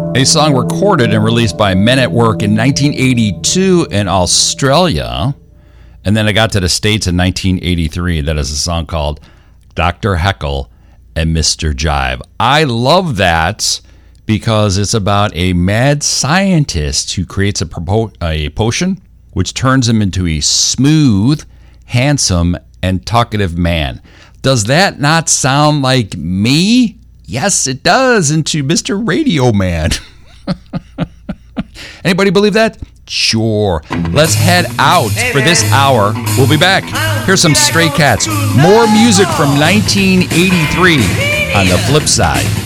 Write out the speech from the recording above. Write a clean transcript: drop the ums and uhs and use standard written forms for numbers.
A song recorded and released by Men at Work in 1982 in Australia. And then it got to the States in 1983. That is a song called Dr. Heckle and Mr. Jive. I love that because it's about a mad scientist who creates a potion which turns him into a smooth, handsome, and talkative man. Does that not sound like me? Yes, it does, into Mr. Radio Man. Anybody believe that? Sure. Let's head out for this hour. We'll be back. Here's some Stray Cats. More music from 1983 on the flip side.